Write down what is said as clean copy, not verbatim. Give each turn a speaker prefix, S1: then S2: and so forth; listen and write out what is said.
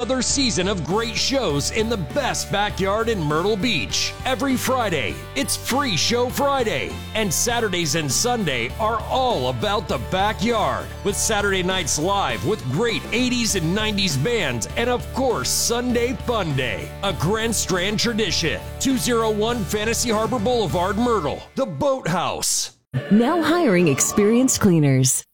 S1: another season of great shows in the best backyard in Myrtle Beach. Every Friday, it's Free Show Friday, and Saturdays and Sunday are all about the backyard, with Saturday nights live with great 80s and 90s bands, and of course, Sunday Fun Day, a Grand Strand tradition. 201 Fantasy Harbor Boulevard, Myrtle, the Boathouse.
S2: Now hiring experienced cleaners.